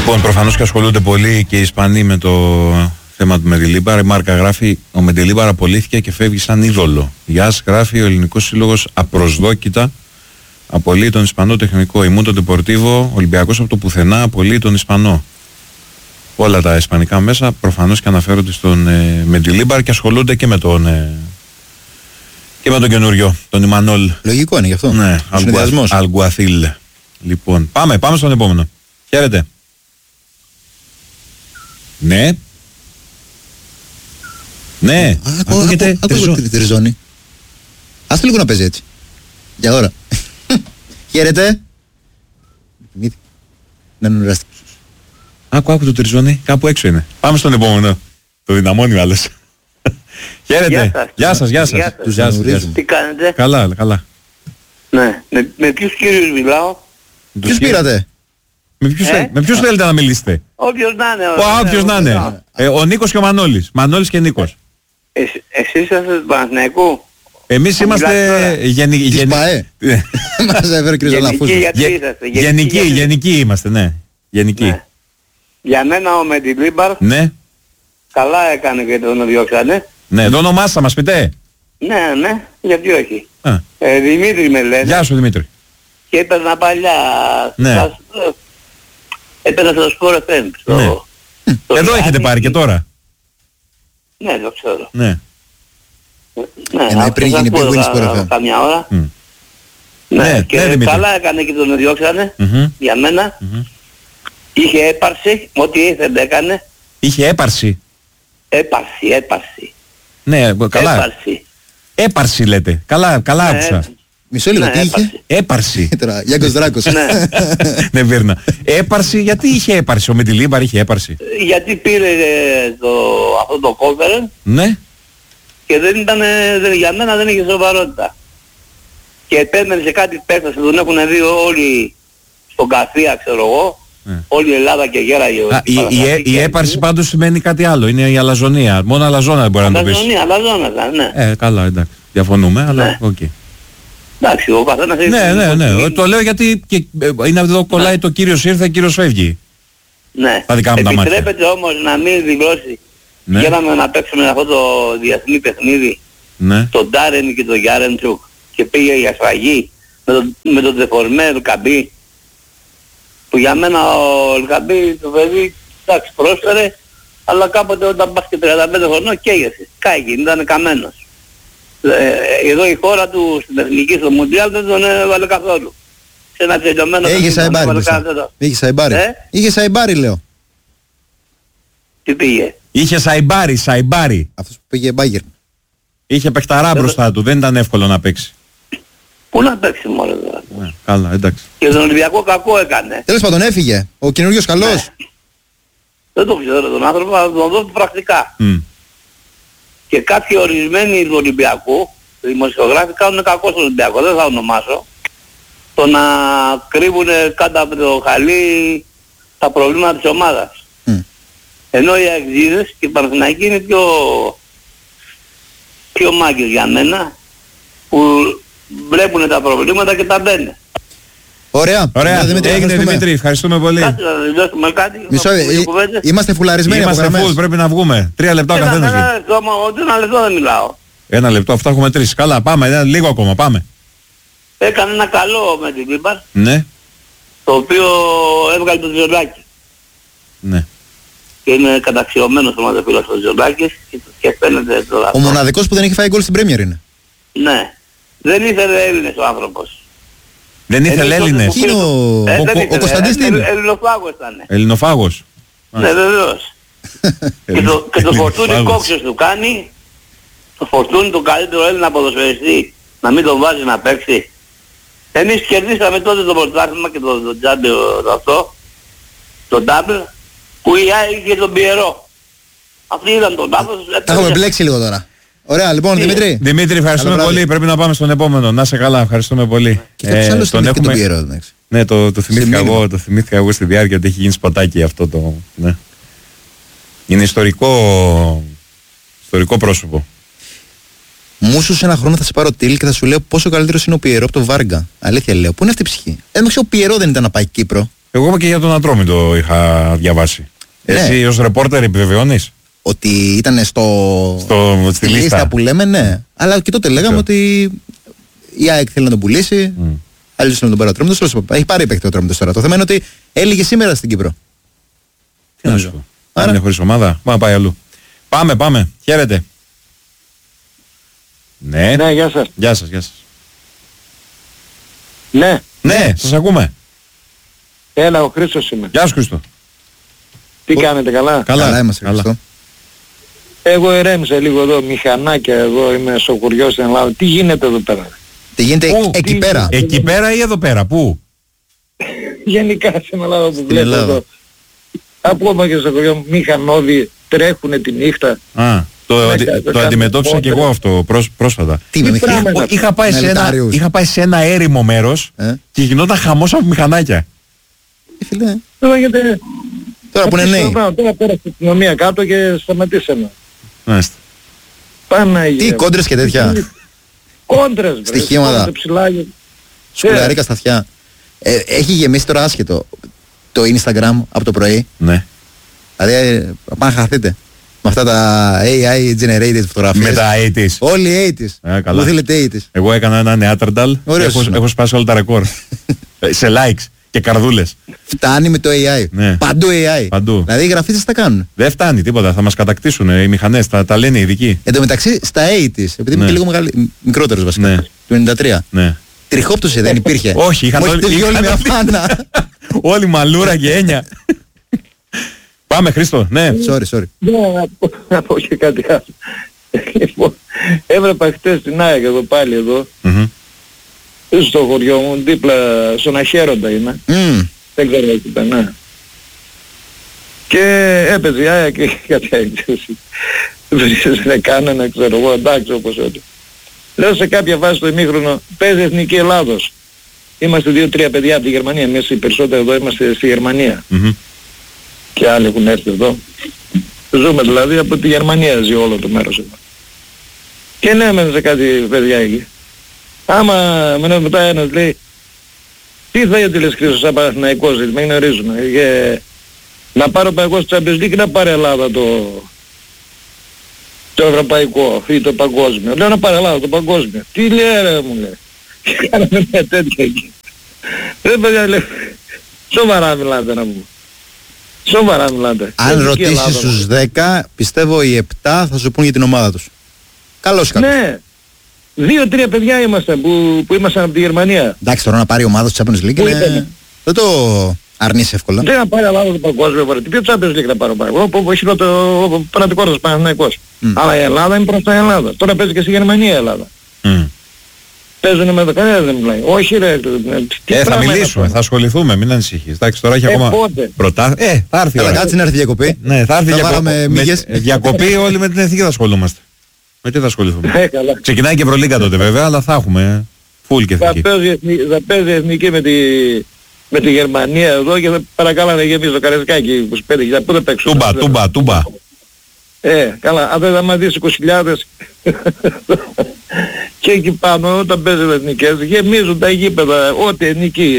Λοιπόν, προφανώς και ασχολούνται πολύ και οι Ισπανοί με το θέμα του Μεντιλίμπαρ. Η Μάρκα γράφει: ο Μεντιλίμπαρ απολύθηκε και φεύγει σαν είδωλο. Γιάς γράφει: ο ελληνικός σύλλογος απροσδόκητα απολύει τον Ισπανό τεχνικό. Ημούν τον Ντεπορτίβο, Ολυμπιακός από το πουθενά απολύει τον Ισπανό. Όλα τα ισπανικά μέσα προφανώς και αναφέρονται στον Μεντιλίμπαρ και ασχολούνται και με τον καινούριο, τον Ιμανόλ. Λογικό είναι γι' αυτό. Ναι, Αλγκουαθίλ. Λοιπόν, πάμε στον επόμενο. Χαίρετε. Ναι. Ναι. Ακούγεται Τριζώνη. Ας το λίγο να παίζει έτσι. Για ώρα. Χαίρετε. Να νουράστηκε. Άκου το Τριζώνη. Κάπου έξω είναι. Πάμε στον επόμενο. Το δυναμώνει ο άλλος. Χαίρετε. Γεια σας. Τι κάνετε? Καλά. Ναι. Με ποιους κύριους μιλάω? Ποιους πήρατε? Με ποιους θέλετε να μιλήσετε? Όποιος να είναι. Όποιος να είναι. Ο Νίκος και ο Μανώλης. Μανώλης και Νίκος. Εσείς είσαστε του Παναθηναϊκού? Εμείς είμαστε Της ΠΑΕ. Μας έφερε ο κ. Ζαλαφούς. Γενικοί είμαστε, ναι. Γενικοί. Για μένα ο Μεντιλίμπαρ Ναι. καλά έκανε και τον διώξανε. Ναι, το όνομά σας μας πείτε? Ναι, γιατί όχι. Δημήτρη με λένε. Γεια σου Δημήτρη. Και έπαιρνα παλιά. Ναι. Έπαιρνα στο Sport FM. Εδώ έχετε πάρει και τώρα. Ναι, το ξέρω. Ναι. Ναι, πριν γίνει πηγούνι Sport FM. Καμιά ώρα. Ναι, και καλά έκανε και τον διώξανε για μένα. Είχε έπαρση, ό,τι ήθελε έκανε. Είχε έπαρση. Έπαρση. Ναι, καλά. Έπαρση λέτε. Καλά άκουσα. Μισό λίγο, τι είχε? Έπαρση. Γιάνκος Δράκος. Ναι, Βέρνα. Έπαρση, γιατί είχε έπαρση? Ο Μεντιλίμπαρ είχε έπαρση. Γιατί πήρε αυτό το conference. Ναι. Και για μένα δεν είχε σοβαρότητα. Και επέμενε σε κάτι παίκτες που τον έχουν δει όλοι στον Καθία, ξέρω εγώ. Όλη η Ελλάδα και γέραγε. Η έπαρση πάντως σημαίνει κάτι άλλο. Είναι η αλαζονία. Μόνο αλαζόνα δεν μπορεί να το πεις. Αλαζόνα, ναι. Καλά, εντάξει. Διαφωνούμε, αλλά οκ. Εντάξει, ο καθένας έχει... Ναι. Το λέω γιατί είναι εδώ κολλάει το κύριος ήρθε, κύριος φεύγει. Ναι. Τα δικά μου τα μάτια. Επιτρέπεται όμως να μην δηλώσει. Γίναμε να παίξουμε αυτό το διεθνή παιχνίδι. Τον Ντάρεν και τον Γιάρεντσουκ. Και πήγε για σφαγή με τον Δεφορμέ, τον Καμπή. Που για μένα ο Ελκαμπή το παιδί, εντάξει, πρόσφερε, αλλά κάποτε όταν πας και 35 χρονών καίγεσαι. Κάηκε, ήταν καμένος. Εδώ η χώρα του στην εθνική στο Μουντιάλ δεν τον έβαλε καθόλου. Σε ένα τελειωμένο... Είχε Σαϊμπάρι λέω. Τι πήγε? Είχε Σαϊμπάρι. Αυτός που πήγε Μπάγερν. Είχε παιχταρά μπροστά του, δεν ήταν εύκολο να παίξει. Πού να παίξει μόνο δηλαδή. Καλά, εντάξει. Και τον Ολυμπιακό κακό έκανε. Τέλος πάντων έφυγε. Ο καινούργιος καλός. Δεν το ξέρω τον άνθρωπο, θα τον δώσω πρακτικά. Και κάποιοι ορισμένοι του Ολυμπιακού, δημοσιογράφοι, κάνουν κακό στον Ολυμπιακό, δεν θα ονομάσω. Το να κρύβουν κάτω από το χαλί τα προβλήματα της ομάδας. Ενώ οι αεξίδες και οι Παναθηναϊκοί είναι πιο μάγκες για μένα, που βλέπουν τα προβλήματα και τα μπαίνουν. Ωραία. Έγινε Δημήτρη, ευχαριστούμε πολύ. Κάτσε να τελειώσουμε κάτι. Είμαστε φουλαρισμένοι από γραμμές. Είμαστε full, πρέπει να βγούμε. 3 λεπτά ο καθένας. Ένα λεπτό δεν μιλάω. Ένα λεπτό, αυτά έχουμε 3. Καλά, πάμε, λίγο ακόμα, πάμε. Έκανε ένα καλό με την Λίμπαρ. Ναι. Το οποίο έβγαλε το Ζιολάκη. Ναι. Και είναι καταξιωμένος ο μαδεφίλος ο Ζιολάκης και φαίνεται τώρα. Ο μοναδικός που δεν έχει φάει γκολ στην Πρέμιερ είναι. Ναι. Δεν ήθελε Έλληνες ο άνθρωπος. Δεν ήθελε Έλληνες. Τι είναι ο Κωνσταντής τι είναι? Ελληνοφάγος ήταν. Ελληνοφάγος. Ναι, βεβαίως. Και το Φορτούνι κόξος του κάνει. Το Φορτούνι το καλύτερο Έλληνα ποδοσφαιριστή να μην τον βάζει να παίξει. Εμείς κερδίσαμε τότε το πρωτάθλημα και το τζάμπιο αυτό, το double, που η ΑΕΚ είχε τον Πιερό. Αυτοί ήταν τον λάθος. Τα έχουμε μπλέξει λίγο τώρα. Ωραία, λοιπόν, Δημήτρη. Δημήτρη, ευχαριστούμε πολύ. Πρέπει να πάμε στον επόμενο. Να είσαι καλά, ευχαριστούμε πολύ. Και κάποιος άλλος τον έχουμε... και τον Πιερό. Ναι, το θυμήθηκα εγώ στη διάρκεια ότι έχει γίνει σποτάκι αυτό το... Ναι. Είναι ιστορικό πρόσωπο. Μου σου σε ένα χρόνο θα σε πάρω τίλ και θα σου λέω πόσο καλύτερος είναι ο Πιερό από τον Βάργκα. Αλήθεια λέω. Πού είναι αυτή η ψυχή? Έμειξε ο Πιερό δεν ήταν να πάει Κύπρο. Εγώ και για τον Ατρόμητο είχα διαβάσει. Εσύ ως ρεπόρτερ επιβεβαιώνεις? Ότι ήταν στη λίστα που λέμε, ναι. Αλλά και τότε λέγαμε ότι η ΑΕΚ θέλει να τον πουλήσει. Άλλοι θέλουν να τον πάρει ο Ατρόμητος. Έχει πάρει παίκτη ο Ατρόμητος τώρα. Το θέμα είναι ότι έλυγε σήμερα στην Κύπρο. Τι να σου πω. Αν είναι χωρίς ομάδα, να πάει αλλού. Πάμε. Χαίρετε. Ναι, γεια σας. Γεια σας. Ναι, σας ακούμε. Έλα, ο Χρήστος είμαι. Γεια σου, Χρήστο. Τι κάνετε, καλά? Καλά είμαστε, Χρήστο. Εγώ ερέμησα λίγο εδώ, μηχανάκια εδώ, είμαι στο χωριό στην Ελλάδα. Τι γίνεται εδώ πέρα? Τι γίνεται εκεί πέρα? Εκεί πέρα ή εδώ πέρα, πού? Γενικά στην Ελλάδα που βλέπω εδώ. Ακόμα και στο χωριό μηχανόδη τρέχουνε τη νύχτα. Το αντιμετώπισα και εγώ αυτό πρόσφατα. Είχα πάει σε ένα έρημο μέρος και γινόταν χαμός από μηχανάκια. Τώρα που είναι νέοι. Τώρα πέρασε την αστυνομία κάτω και σταματήσαμε. Τι κόντρες και τέτοια? Κόντρες, στοιχήματα. Σκουλαρίκα στα αυτιά. Έχει γεμίσει τώρα άσχετο το Instagram από το πρωί. Ναι. Δηλαδή πάνε χαθείτε με αυτά τα AI generated φωτογραφίες. Με τα 80's. Όλοι 80's. Μου θέλετε 80's. Εγώ έκανα ένα νεάτρανταλ. Έχω σπάσει όλα τα ρεκόρ. Σε likes και καρδούλες. Φτάνει με το AI. Ναι. Παντού AI. Παντού. Δηλαδή οι γραφίτες τα κάνουν. Δεν φτάνει τίποτα. Θα μας κατακτήσουν οι μηχανές. Τα λένε οι ειδικοί. Εν τω μεταξύ στα 80's, επειδή είμαι και λίγο μικρότερος βασικά. Ναι. Του 93. Ναι. Τριχόπτωση δεν υπήρχε. Όχι, είχαν όλοι μια φάνα. Όλοι μαλούρα και έννοια. Πάμε, Χρήστο, ναι. Sorry. Να πω και κάτι άλλο. Λοιπόν, έβλεπα χτες την ΑΕΚ εδώ πάλι εδώ. Στο χωριό μου, δίπλα στον Αχέροντα είμαι. Δεν ξέρω τι ήταν, ναι. Και έπαιζε η ΑΕΚ και κάτι έκθεση. Δεν κάνανε, ξέρω εγώ, εντάξει όπως έτσι. Λέω σε κάποια βάση στο ημίχρονο, παίζει Εθνική Ελλάδος. Είμαστε 2-3 παιδιά από τη Γερμανία, εμείς οι περισσότεροι εδώ είμαστε στη Γερμανία. Και άλλοι έχουν έρθει εδώ. Ζούμε δηλαδή από τη Γερμανία, ζει όλο το μέρος εδώ. Και λέμε σε κάτι παιδιά εκεί. Άμα μετά ένας λέει, τι θα γιατί λες Χρήστος σαν Παναθηναϊκός, με γνωρίζουν. Να πάρω Παναθηναϊκός στο Champions League ή να πάρει Ελλάδα το ευρωπαϊκό ή το παγκόσμιο. Λέω να πάρει Ελλάδα το παγκόσμιο. Τι λέει ρε μου λέει. Και κάναμε μια τέτοια εκεί. Ρε παιδιά λέει, σοβαρά μιλάτε να πούμε. Σοβαρά μιλάτε. Αν ρωτήσεις στους 10, πιστεύω οι 7 θα σου πούν για την ομάδα τους. Καλώς καλώς. Ναι. 2-3 παιδιά είμαστε που ήμασταν από τη Γερμανία. Εντάξει, τώρα να πάρει ομάδα του Champions League δεν το αρνείς εύκολα. Δεν να πάρει Ελλάδα το παγκόσμιο. Τι ποιο Champions League να πάρω πάλι. Όπου έχει το πραγματικό σας Παναθηναϊκός. Αλλά η Ελλάδα είναι μπροστά η Ελλάδα. Τώρα παίζει και στη Γερμανία η Ελλάδα. Παίζουνε με το κανένα δεν μιλάει. Όχι ρε. Θα μιλήσουμε, θα ασχοληθούμε, μην ανησυχείς. Εντάξει, τώρα έχει ακόμα πρωτάθλημα. Θα έρθει. Αλλά κάτσε να έρθει διακοπή. Ναι, θα έρθει διακοπή. Όλοι με την εθνική θα ασχολούμαστε. Με τι θα ασχοληθούμε. Ξεκινάει και Ευρωλίγκα τότε βέβαια, αλλά θα έχουμε φουλ και εθνική. Θα παίζει εθνική με τη Γερμανία εδώ και θα παρακάλανε να γεμίσει το Καρεσκάκι 25.000. Πού θα παίξουν. Τούμπα. Καλά, αν δεν θα μας δεις 20.000 και εκεί πάνω όταν παίζουν εθνικές γεμίζουν τα γήπεδα, ό,τι εθνική,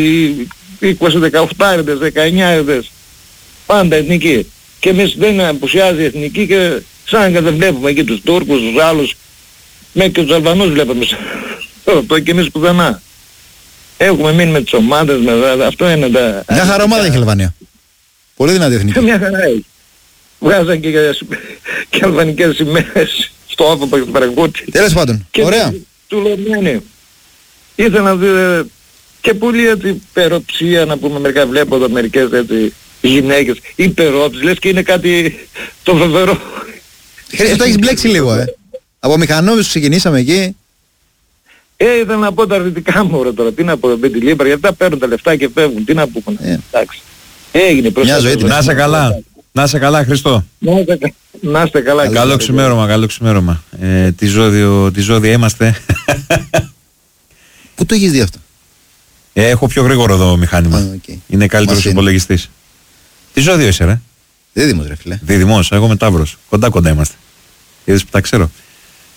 20-18, 19, πάντα εθνική. Και εμείς δεν απουσιάζει η εθνική και σαν και δεν βλέπουμε εκεί τους Τούρκους, τους άλλους, μέχρι και τους Αλβανούς βλέπουμε το και εμείς πουθενά. Έχουμε μείνει με τις ομάδες, αυτό είναι τα... Μια χαρά ομάδα έχει η Αλβανία. Πολύ δυνατή εθνική. Μια χαρά έχει. Βγάζαν και αλβανικές σημαίες στο όφοπο και στο Παραγκούτι. Τέλος πάντων, ωραία. Του λεγμένοι. Ήθελα να δει και πολύ έτσι υπεροψία να πούμε, μερικά βλέπω εδώ μερικές έτσι γυναίκες υπερόψεις, λες και είναι κάτι το φοβερό. Χρήστο, το έχεις μπλέξει λίγο, Από μηχανόβιους ξεκινήσαμε εκεί. Ήθελα να πω τα αρνητικά μου ρε τώρα, τι να πω με τη Λίμπρα, γιατί τα παίρνουν τα λεφτά και φεύγουν, τι να πούμε. Εντάξει. Έγινε προς μια ζωή. Να είσαι καλά. Να είσαι καλά, Χριστό. Να είστε καλά. Καλό ξημέρωμα. Τι ζώδια είμαστε. Πού το έχεις δει αυτό? Έχω πιο γρήγορο εδώ μηχάνημα. Είναι καλύτερος υπολογιστής. Τι ζώδιο είσαι ρε? Δίδυμος ρε φίλε. Δίδυμος, εγώ με Ταύρος. Κοντά είμαστε. Είδες που τα ξέρω.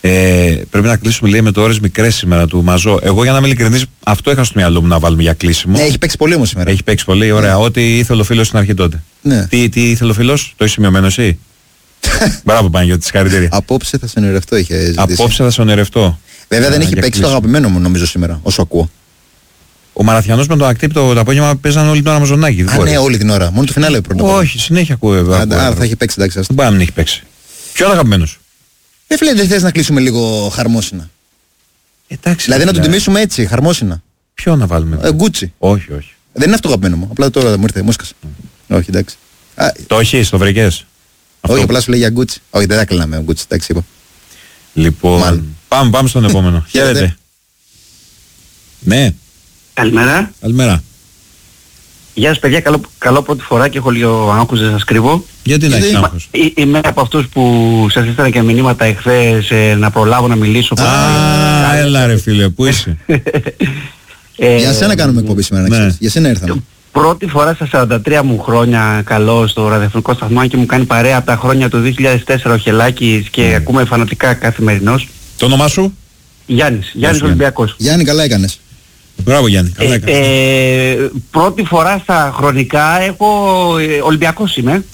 Πρέπει να κλείσουμε, λέει, με το ώρες μικρές σήμερα του Μαζό. Εγώ, για να είμαι ειλικρινής, αυτό είχα στο μυαλό μου να βάλουμε για κλείσιμο. Ναι, έχει παίξει πολύ όμως σήμερα. Έχει παίξει πολύ, ωραία. Ό,τι ήθελε ο φίλος στην αρχή τότε. Ναι. Τι ήθελε ο φίλος, το έχει σημειωμένο εσύ? Μπράβο, Παναγιώτη, συγχαρητήρια. Απόψε θα σε ονειρευτώ, είχε ζητήσει. Απόψε θα σε ονειρευτώ. Βέβαια δεν έχει παίξει το αγαπημένο μου, νομίζω, σήμερα, όσο ακούω. Ο Μαραθιανός με το Ακτύπ το απόγευμα παίζανε όλη την ώρα Μαζονάκι. Ναι, όλη την ώρα. Μόνο το φινάλε πρώτα. Όχι, συνέχεια ακούω εδώ. Άρα θα έχει παίξει, εντάξει. Δεν πάει να μην έχει παίξει. Ποιο αγαπημένος? Φίλε, δεν θες να κλείσουμε λίγο χαρμόσυνα? Εντάξει. Δηλαδή να τον τιμήσουμε έτσι, χαρμόσυνα. Ποιο να βάλουμε? Γκούτσι. Όχι. Δεν είναι αυτό το αγαπημένο μου. Απλά τώρα μου ήρθε, μου έσκασε. Όχι, εντάξει. Το έχεις, το βρήκες? Όχι, απλά σου λέει για Γκούτσι. Όχι, δεν θα κλείναμε Γκούτσι, εντάξει, είπα. Λοιπόν, πάμε στον επόμενο. Χαίρετε. Ναι. Καλημέρα. Γεια σας παιδιά, καλό πρώτη φορά και έχω λίγο άγχος, δεν σας κρύβω. Γιατί να έχεις άγχος? Είμαι από αυτούς που σας έστειλα και μηνύματα εχθές να προλάβω να μιλήσω. Έλα ρε φίλε, πού είσαι? Για σένα κάνουμε εκπομπή σήμερα, να ξέρεις. Για σένα ήρθαμε. Πρώτη φορά στα 43 μου χρόνια καλό στο ραδιοφωνικό σταθμό και μου κάνει παρέα από τα χρόνια του 2004 ο Χελάκης και ακούμε φανατικά καθημερινός. Το όνομά σου? Γιάννης Ολυμπιακός. Γιάννη, καλά έκανες. Μπράβο Γιάννη, καλά έκανες. Πρώτη φορά στα χρονικά Ολυμπιακός είμαι.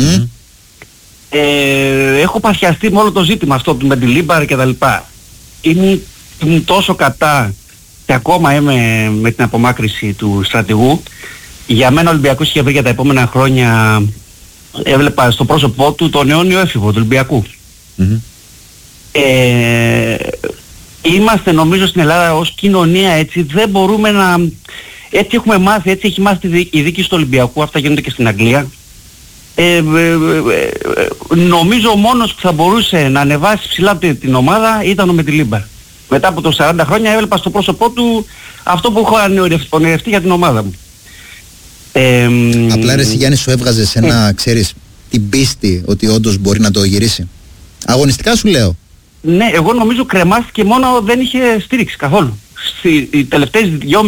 Έχω παθιαστεί με όλο το ζήτημα αυτό του Μεντιλίμπαρ και τα λοιπά. Ήμουν τόσο κατά και ακόμα είμαι με την απομάκρυση του στρατηγού. Για μένα ο Ολυμπιακός είχε βρει για τα επόμενα χρόνια, έβλεπα στο πρόσωπό του τον αιώνιο έφηβο του Ολυμπιακού. Είμαστε νομίζω στην Ελλάδα ως κοινωνία έτσι, δεν μπορούμε να... Έτσι έχουμε μάθει, έτσι έχει μάθει η δίκη του Ολυμπιακού, αυτά γίνονται και στην Αγγλία. Νομίζω ο μόνος που θα μπορούσε να ανεβάσει ψηλά την ομάδα ήταν ο Μεντιλίμπαρ. Μετά από το 40 χρόνια έβλεπα στο πρόσωπό του αυτό που έχω ονειρευτεί για την ομάδα μου. Απλά ρε εσύ Γιάννη, σου έβγαζε ένα, ξέρεις, την πίστη ότι όντως μπορεί να το γυρίσει. Αγωνιστικά σου λέω. Ναι, εγώ νομίζω κρεμάστηκε, μόνο δεν είχε στήριξη καθόλου. Οι τελευταίες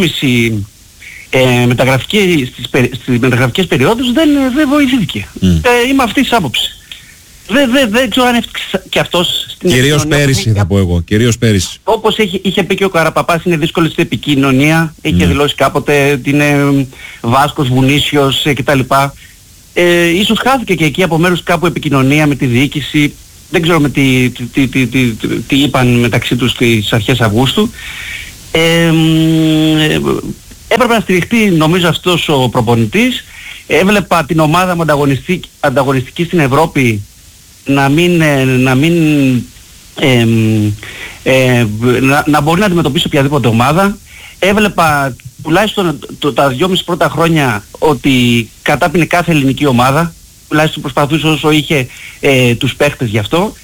2,5 στις μεταγραφικές περιόδους δεν βοηθήθηκε. Είμαι αυτής της άποψης. Δεν ξέρω αν έφτιαξε και αυτός στην κυρίως πέρυσι θα πω εγώ, κυρίως πέρυσι. Όπως είχε πει και ο Καραπαπάς, είναι δύσκολη στην επικοινωνία, είχε δηλώσει κάποτε ότι είναι Βάσκος, Βουνίσιος κτλ. Ίσως χάθηκε και εκεί από μέρους κάπου επικοινωνία με τη διοίκηση. Δεν ξέρω με τι είπαν μεταξύ τους στις αρχές Αυγούστου. Έπρεπε να στηριχτεί νομίζω αυτός ο προπονητής. Έβλεπα την ομάδα μου ανταγωνιστική στην Ευρώπη να μπορεί να αντιμετωπίσει οποιαδήποτε ομάδα. Έβλεπα τουλάχιστον τα 2,5 πρώτα χρόνια ότι κατάπινε κάθε ελληνική ομάδα. Τουλάχιστον προσπαθούσε όσο είχε τους παίχτες γι' αυτό.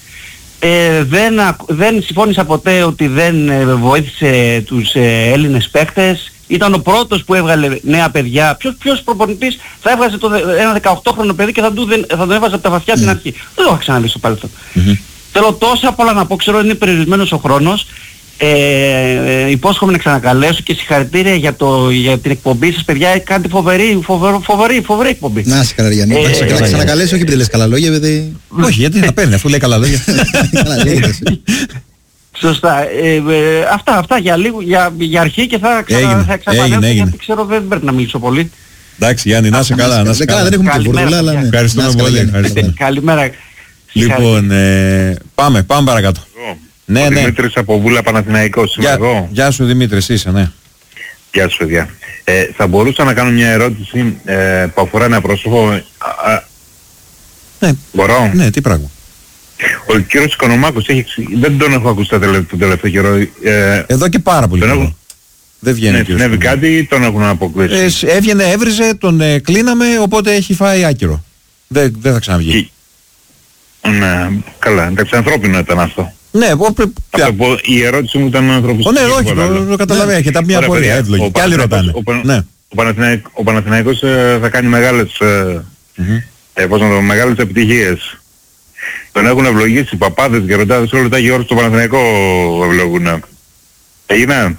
Δεν συμφώνησα ποτέ ότι δεν βοήθησε τους Έλληνες παίχτες. Ήταν ο πρώτος που έβγαλε νέα παιδιά. Ποιος προπονητής θα έβγαζε ένα 18χρονο παιδί και θα τον έβαζε από τα βαθιά στην αρχή? Δεν το είχα ξαναδεί στο παρελθόν. Θέλω τόσα πολλά να πω, ξέρω είναι περιορισμένος ο χρόνος. Υπόσχομαι να ξανακαλέσω και συγχαρητήρια για την εκπομπή σας παιδιά, κάντε φοβερή εκπομπή. Να είσαι καλά Γιάννη, να ξανακαλέσω, όχι επειδή λες καλά λόγια, επειδή... Όχι, γιατί θα παίρνει αφού λέει καλά λόγια. Σωστά. Αυτά για αρχή και θα εξαπανέλθω γιατί ξέρω δεν πρέπει να μιλήσω πολύ. Εντάξει Γιάννη, να είσαι καλά. Δεν έχουμε την βουρδουλά, αλλά ναι. Ευχαριστούμε πολύ. Καλημέρα. Λοιπόν, πάμε παρακάτω. Ναι, Δημήτρης από Βούλα Παναθηναϊκός είμαι εδώ. Γεια σου Δημήτρη, είσαι, ναι. Γεια σου παιδιά. Θα μπορούσα να κάνω μια ερώτηση που αφορά ένα πρόσωπο. Ναι. Μπορώ? Ναι, τι πράγμα? Ο κύριος Οικονομάκος δεν τον έχω ακούσει τον τελευταίο καιρό. Εδώ και πάρα πολύ καιρό. Δεν βγαίνει. Ναι, συνέβη κάτι ή τον έχουν αποκλείσει? Έβγαινε, έβριζε, τον κλείναμε, οπότε έχει φάει άκυρο. Δεν θα ξαναβγεί. Ναι, καλά. Εντάξει, ανθρώπινο ήταν αυτό. Ναι, η ερώτηση μου ήταν ανθρωπιστική. Ναι, όχι, το καταλαβαίνω. Έχετε μια απορία εύλογη. Και άλλοι ρωτάνε. Ο Παναθηναϊκός θα κάνει μεγάλες επιτυχίες. Τον έχουν ευλογήσει παπάδες, γεροντάδες, όλα τα γεώρες στο Παναθηναϊκό ευλογούν. Έγινε?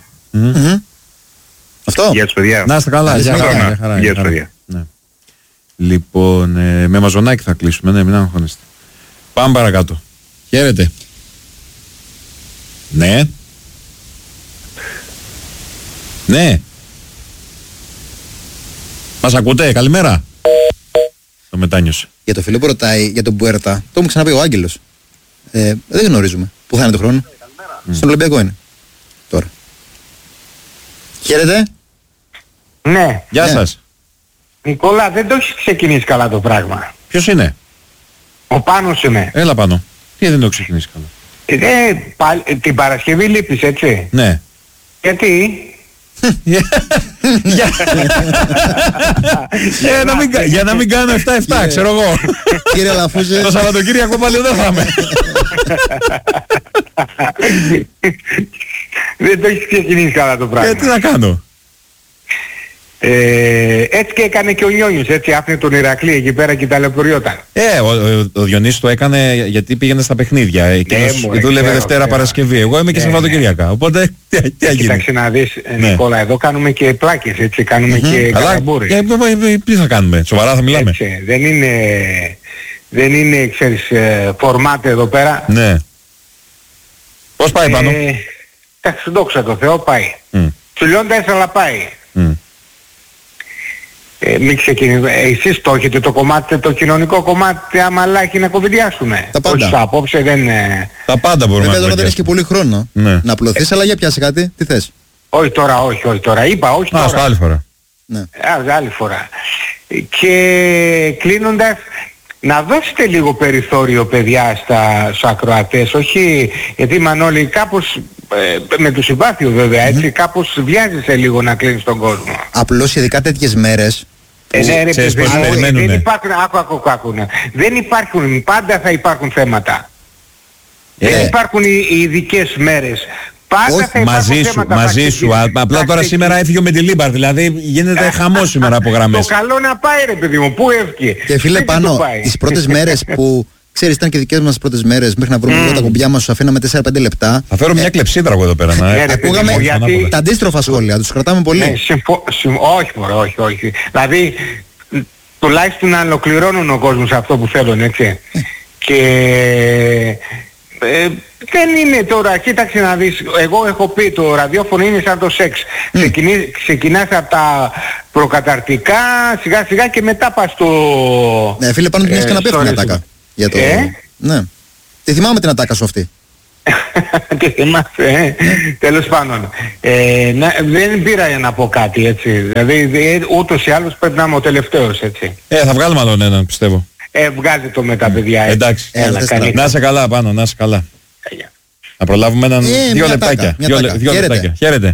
Αυτό. Γεια σας παιδιά. Να είστε καλά. Γεια σας παιδιά. Λοιπόν, με Μαζονάκι θα κλείσουμε, ναι, μην αγχώνεστε. Πάμε παρακάτω. Χαίρετε. Ναι. Ναι. Μας ακούτε, καλημέρα. Το μετάνιωσε. Για το φίλο που ρωτάει για τον Μπουέρτα, το μου ξαναπεί ο Άγγελος. Δεν γνωρίζουμε. Πού θα είναι το χρόνο. Στον Ολυμπιακό είναι. Τώρα. Χαίρετε. Ναι. Γεια σας. Νικόλα, δεν το έχεις ξεκινήσει καλά το πράγμα. Ποιος είναι? Ο Πάνος είμαι. Έλα πάνω. Τι δεν το έχω ξεκινήσει καλά? Την Παρασκευή λείπεις, έτσι. Ναι. Γιατί? Για να μην κάνω 7-7, ξέρω εγώ. Κύριε Λαφούζε. Το Σαββατοκύριακο πάλι δεν θα είμαι. Δεν το έχεις ξεκινήσει καλά το πράγμα. Τι να κάνω? Έτσι και έκανε και ο Νιόνιος, έτσι, άφηνε τον Ηρακλή εκεί πέρα και ταλαιπωριόταν. Ο Διονύσης το έκανε γιατί πήγαινε στα παιχνίδια. Εκείνος δούλευε Δευτέρα Παρασκευή. Εγώ είμαι και Σαββατοκυριακά. Οπότε τι έγινε? Κοίταξε να δεις, Νικόλα, εδώ κάνουμε και πλάκες, έτσι, κάνουμε και καλαμπούρες. Τι θα κάνουμε, σοβαρά θα μιλάμε? Έτσι, δεν είναι, ξέρεις, φορμάτε εδώ πέρα. Ναι. Πώς πάει πάνω? Εντάξει, δόξα τω Θεώ, πάει. Τσουλιώντας αλλά πάει. Μην ξεκινήσουμε. Εσείς το έχετε το κομμάτι, το κοινωνικό κομμάτι, άμα λάχει να κοβιδιάσουμε. Τα πάντα. Όχι, απόψε δεν... Τα πάντα μπορούμε να τώρα δεν έχεις και πολύ χρόνο να απλωθείς, αλλά για πιάσε κάτι, τι θες? Όχι τώρα, όχι τώρα. Είπα όχι τώρα. Στα άλλη φορά. Ναι. Άλλη φορά. Και κλείνοντας, να δώσετε λίγο περιθώριο, παιδιά, στους ακροατές, όχι, γιατί Μανώλη κάπως, με το συμπάθειο βέβαια, έτσι, κάπως βιάζεσαι λίγο να κλείνεις τον κόσμο. Απλώς ειδικά τέτοιες μέρες, ναι, ρε παιδί, δεν υπάρχουν, άκου, δεν υπάρχουν, πάντα θα υπάρχουν θέματα. Δεν υπάρχουν οι ειδικές μέρες. Πάντα θα μαζί σου. Απλά τώρα σήμερα έφυγε με τη Λίμπαρ, δηλαδή γίνεται χαμός σήμερα από γραμμές. Το καλό να πάει, ρε παιδί μου, πού έφυγε? Και φίλε πάνω, τις πρώτες μέρες που ξέρεις ήταν και δικές μας πρώτες μέρες μέχρι να βρούμε τα κουμπιά μας, σου αφήναμε 4-5 λεπτά. Θα φέρω μια κλεψίδρα εγώ εδώ πέρα. Ακούγαμε τα αντίστροφα σχόλια, τους κρατάμε πολύ. Όχι. Δηλαδή τουλάχιστον να ολοκληρώνουν ο κόσμος αυτό που θέλουν, έτσι. Και δεν είναι τώρα, κοίταξε να δεις, εγώ έχω πει το ραδιόφωνο είναι σαν το σεξ. Ξεκινάς από τα προκαταρτικά, σιγά σιγά και μετά πας στο... Ναι φίλε, πάνω την έχεις ξαναπεί την ατάκα. Ναι. Τη θυμάμαι την ατάκα σου αυτή. Τι θυμάσαι, τέλος πάντων. Δεν πήρα για να πω κάτι, έτσι. Δηλαδή ούτως ή άλλως πρέπει να είμαι ο τελευταίος, έτσι. Θα βγάλουμε άλλον έναν, πιστεύω. Βγάζε το με τα παιδιά. Εντάξει. Να είσαι καλά πάνω, να είσαι καλά. Να προλάβουμε έναν 2 λεπτάκια. 2 λεπτάκια. Χαίρετε.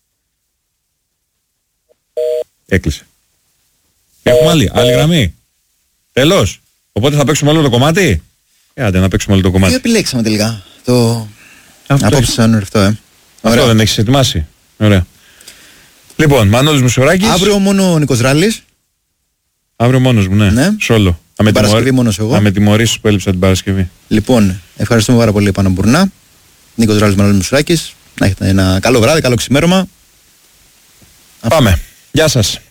Έκλεισε. Έχουμε άλλη γραμμή. Τέλος. Οπότε θα παίξουμε όλο το κομμάτι. Άντε να παίξουμε όλο το κομμάτι. Τι επιλέξαμε τελικά? Το απόψε σαν ρευτό, Αυτό δεν έχεις ετοιμάσει? Ωραία. Λοιπόν, Μανώλης Μουσουράκης. Αύριο μόνο ο Νίκος Ράλης. Αύριο μόνος μου, ναι. Σόλο. Την Παρασκευή μόνος εγώ. Θα με τιμωρήσεις που έλειψα την Παρασκευή. Λοιπόν, ευχαριστούμε πάρα πολύ πάνω Μπουρνά. Νίκος Ράλης, Μανώλης Μουσουράκης. Να έχετε ένα καλό βράδυ, καλό ξημέρωμα. Πάμε. Γεια σας.